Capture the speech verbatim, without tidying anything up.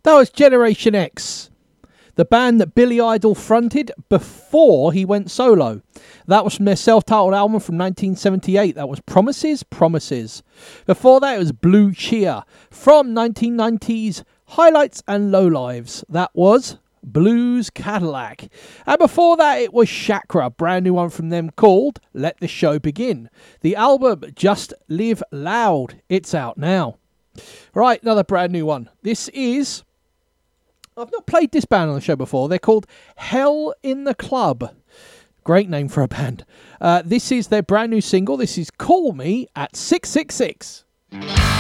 That was Generation X, the band that Billy Idol fronted before he went solo. That was from their self-titled album from nineteen seventy-eight. That was Promises, Promises. Before that, it was Blue Cheer from nineteen nineties Highlights and Lowlives. That was Blues Cadillac. And before that, it was Chakra, brand new one from them called Let the Show Begin. The album Just Live Loud. It's out now. Right, another brand new one. This is... I've not played this band on the show before. They're called Hell in the Club. Great name for a band. Uh, this is their brand new single. This is Call Me at six six six.